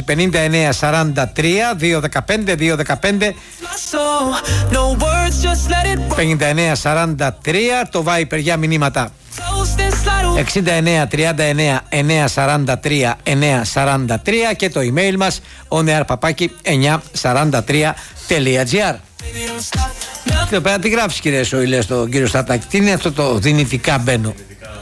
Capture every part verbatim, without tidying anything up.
είκοσι πενήντα εννέα σαράντα τρία, δύο δεκαπέντε, δύο δεκαπέντε, πενήντα εννέα σαράντα τρία. Το Viper για μηνύματα εξήντα εννέα τριάντα εννέα εννέα σαράντα τρία εννέα σαράντα τρία και το email μας oneair παπάκι εννιακόσια σαράντα τρία τελεία τζι άρ. Εδώ πέρα τι γράφεις, κύριε Σοηλέ, στον κύριο Στατάκη? Τι είναι αυτό το δυνητικά μπαίνω?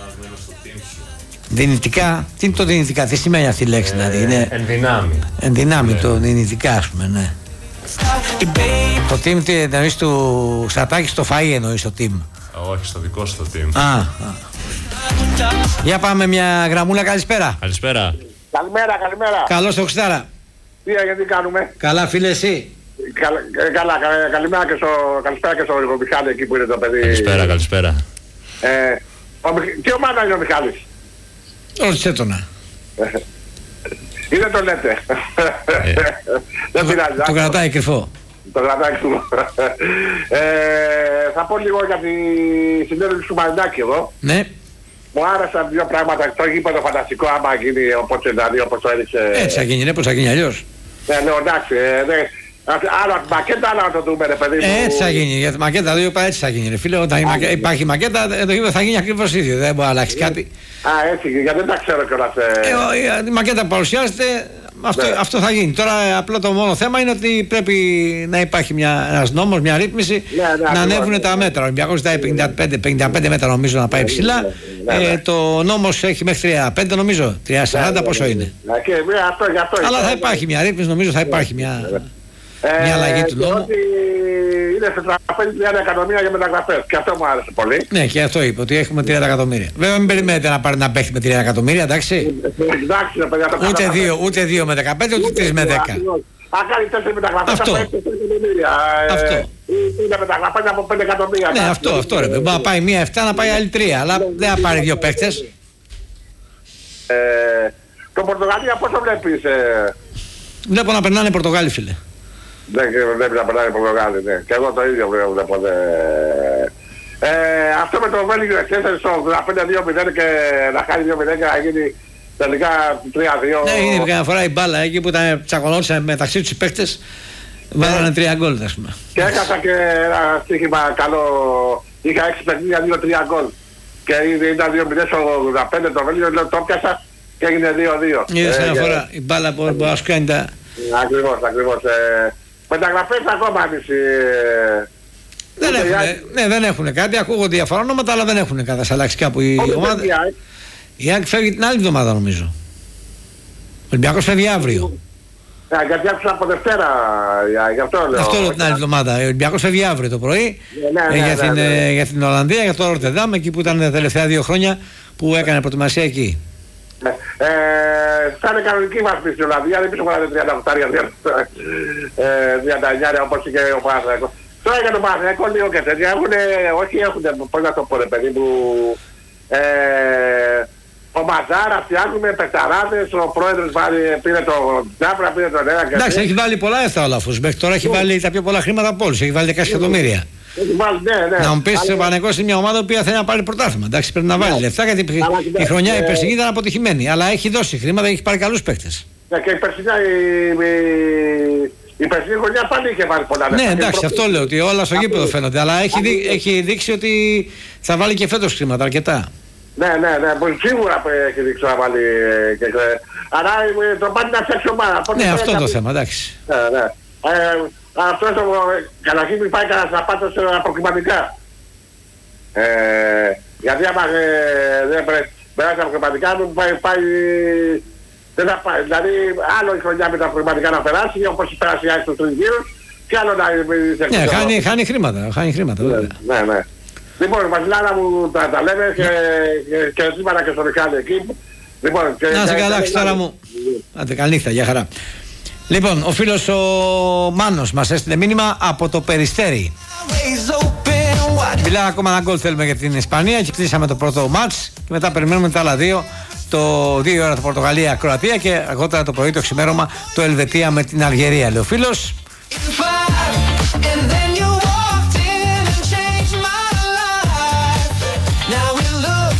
Δυνητικά, τι είναι το δυνητικά, τι σημαίνει αυτή η λέξη? Δηλαδή ε, είναι ενδυνάμει. Ενδυνάμει, ναι. Το δυνητικά, ας πούμε, ναι. Το team τι εννοείς του Στατάκη, στο φαΐ εννοείς το team? Όχι, στο δικό σου το team. Α, α. Για πάμε μια γραμμούλα, καλησπέρα. Καλησπέρα. Καλημέρα, καλημέρα. Καλώς το Χριστάρα. Τι γιατί κάνουμε? Καλά, φίλε, εσύ? Καλα, καλά, καλημέρα και στο, καλησπέρα και στο Μιχάλη εκεί που είναι το παιδί. Καλησπέρα, καλησπέρα. Ε, ο, τι ομάδα είναι ο Μιχάλης? Ρωτήστε το να. Ή δεν το λέτε? Ε. Δεν πειράζει. Το κρατάει κρυφό. Το κρατάει κρυφό. ε, θα πω λίγο για τη συνέντευξη του Μαρινάκη εδώ. Ναι. Μου άρεσαν δύο πράγματα. Το γήπεδο φανταστικό, άμα γίνει όπως, δηλαδή, όπως το έδειξε. Έτσι θα γίνει, ναι, πώς θα γίνει αλλιώς? Ναι, ναι, εντάξει. Ε, ναι. Άλλο μακέτα, άλλο να το δούμε, ρε παιδί μου. Έτσι θα γίνει. Για τη μακέτα δύο έτσι θα γίνει. Ρε φίλε, όταν Α, υπάρχει μακέτα, το γήπεδο θα γίνει ακριβώς ίδιο. Δεν μπορεί να αλλάξει κάτι. Α, έτσι, γιατί δεν τα ξέρω κιόλας. Ε... Ε, η μακέτα παρουσιάζεται, αυτό, ναι. αυτό θα γίνει. Τώρα απλό το μόνο θέμα είναι ότι πρέπει να υπάρχει μια, ένας νόμος, μια ρύθμιση, ναι, ναι, να ανέβουν ναι, τα μέτρα. Ο Ολυμπιακός ζητάει πενήντα πέντε, πενήντα πέντε μέτρα νομίζω να πάει ψηλά. Ναι, ναι, ναι. Ε, το νόμος έχει μέχρι τριάντα πέντε νομίζω. τριάντα σαράντα ναι, ναι, πόσο είναι. Ναι, και, αυτό, αυτό, αλλά θα υπάρχει μια ρύθμιση, νομίζω θα υπάρχει μια. Ε, μια αλλαγή του νόμου. Ότι είναι σε τραπέζι τριάντα εκατομμύρια για μεταγραφές. Και αυτό μου άρεσε πολύ. Ναι, και αυτό είπε, ότι έχουμε τριάντα εκατομμύρια. Βέβαια, μην περιμένετε να πάρει να παίχτη με τριάντα εκατομμύρια, εντάξει. Εντάξει, παιδιά, το ούτε, δύο, ούτε δύο με δεκαπέντε, ούτε τρεις με δέκα. Αν κάνει τέσσερις μεταγραφές, αυτό. θα πάει τέσσερα εκατομμύρια. Αυτό. Είναι μεταγραφές από πέντε εκατομμύρια. Ναι, αυτό, αυτό ρε. Μπορεί να πάει μία εφτά, να πάει άλλη τρία. Αλλά δεν θα πάρει δύο παίχτες. Το Πορτογαλία πώς το βλέπεις? Βλέπω να περνάνε Πορτογάλοι, φίλε. Δεν πρέπει να περνάει Πορτογάλοι, ναι. Και εγώ το ίδιο βλέπω. Ε, αυτό με το Βέλγιο εξέθεσε στο πέντε δύο μηδέν και να χάσει δύο μηδέν και να γίνει τελικά τρία δύο. Ναι, είναι καμιά φορά η μπάλα εκεί που ήταν τσακωνόντουσαν μεταξύ τους οι παίκτες. Βάλανε τρία γκολ, ας πούμε. Και έκασα και ένα στοίχημα καλό. Είχα έξι παιχνίδια, δύο τρία γκολ. Και ήταν δύο μηδέν στο ογδόντα πέντε το Βέλγιο, το πιάσα και έγινε δύο δύο. Είδες καμιά φορά η μπάλα που μπορεί να σου κάνει τα... Ακριβώς, ακριβώς. Μεταγραφές ακόμα εμείς. Δεν έχουν, ναι, δεν έχουν κάτι, ακούγονται διάφορα ονόματα, αλλά δεν έχουν κάτι, θα αλλάξει κάπου η ομάδα. Η ΑΕΚ φεύγει την άλλη εβδομάδα νομίζω. Ο Ολυμπιακός φεύγει αύριο. Ναι, γιατί άκουσα από Δευτέρα, γι' αυτό λέω. Αυτό λέω την άλλη εβδομάδα. Ο Ολυμπιακός φεύγει αύριο το πρωί ναι, ναι, για, ναι, την, ναι, ναι. για την Ολλανδία, για το Ρότερνταμ, εκεί που ήταν τα τελευταία δύο χρόνια που έκανε προετοιμασία εκεί. Ναι. Ε, θα είναι κανονική βάση στην Ολλανδία, δεν πίσω από τριάντα οκτώ τριάντα εννιά όπως και ο Παναθηναϊκός. Τώρα για τον Παναθηναϊκό λίγο και τέτοια έχουν, όχι έχουν, πώς να το πω ρε παιδί μου, ε, ο Μαζάρα φτιάχνουμε παιχταράδες, ο πρόεδρος πήρε το Τζάμπρα, πήρε τον ένα και... Εντάξει, έχει βάλει πολλά εύθρα ο Λαφούς, μέχρι τώρα έχει βάλει τα πιο πολλά χρήματα από όλους, έχει βάλει δέκα εκατομμύρια. Ναι, ναι. Να μου πεις ότι ο Παναθηναϊκός είναι μια ομάδα που θέλει να πάρει πρωτάθλημα. Εντάξει, πρέπει να βάλει λεφτά γιατί η χρονιά η περσινή ήταν αποτυχημένη. Αλλά έχει δώσει χρήματα, έχει πάρει καλούς παίκτες. Ναι, και η περσινή, η περσινή χρονιά πάλι είχε βάλει πολλά λεφτά. Ναι, εντάξει, αυτό λέω ότι όλα στο γήπεδο φαίνονται. Αλλά έχει δείξει ότι θα βάλει και φέτος χρήματα αρκετά. Ναι, ναι, ναι, σίγουρα έχει δείξει να βάλει και... Αλλά το πάλι να φτιάξει ομάδα. Ναι, αυτό είναι το θέμα, εντάξει. Ναι, ναι. Αυτό είναι το... Καταρχήν πάει κανένας να πάτε σε αποκριματικά. Ε, γιατί άμα ε, δεν περάσει αποκριματικά μου πάει, πάει... Δεν θα πάει. Δηλαδή άλλο η χρονιά με τα αποκριματικά να περάσει, όπως περάσει στους τρεις γύρους και άλλο να... Ναι, χάνει, χάνει χρήματα, χάνει χρήματα. Ναι, ναι, ναι. Λοιπόν, Βασιλάρα μου τα, τα λέμε και, και, και σήμερα και στο Μιχάλη εκεί. Λοιπόν, και, να σε καλά, Χριστάρα μου. Άντε, καλή νύχτα, για χαρά. Λοιπόν, ο φίλος ο Μάνος μας έστειλε μήνυμα από το Περιστέρι. Μιλάμε ακόμα ένα γκολ θέλουμε για την Ισπανία και κλείσαμε το πρώτο μάτς και μετά περιμένουμε τα άλλα δύο. Το δύο ώρα το Πορτογαλία-Κροατία και αργότερα το πρωί το ξημέρωμα το Ελβετία με την Αλγερία, λέει ο φίλος.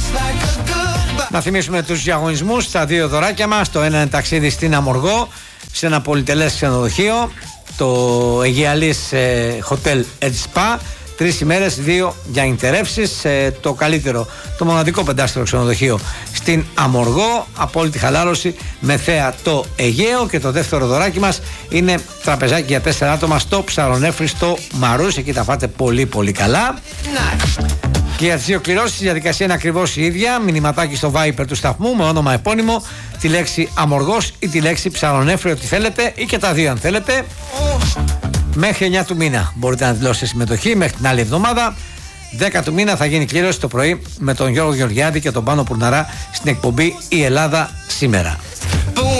Να θυμίσουμε τους διαγωνισμούς, τα δύο δωράκια μας. Το ένα είναι ταξίδι στην Αμοργό σε ένα πολυτελές ξενοδοχείο, το Αιγιαλής ε, Hotel and Spa. Τρεις ημέρες, δύο για ιντερεύσεις. Ε, το καλύτερο, το μοναδικό πεντάστερο ξενοδοχείο στην Αμοργό. Απόλυτη χαλάρωση με θέα το Αιγαίο. Και το δεύτερο δωράκι μας είναι τραπεζάκι για τέσσερα άτομα στο Ψαρονέφρι στο Μαρούς. Εκεί τα φάτε πολύ πολύ καλά. Και για τις δύο κληρώσεις η διαδικασία είναι ακριβώς η ίδια. Μηνυματάκι στο Viber του σταθμού με όνομα επώνυμο, τη λέξη Αμοργός ή τη λέξη Ψαρονέφρι, ό,τι θέλετε, ή και τα δύο αν θέλετε. Μέχρι εννιά του μήνα μπορείτε να δηλώσετε συμμετοχή. Μέχρι την άλλη εβδομάδα δέκα του μήνα θα γίνει κλήρωση το πρωί με τον Γιώργο Γεωργιάδη και τον Πάνο Πουρναρά στην εκπομπή Η Ελλάδα Σήμερα.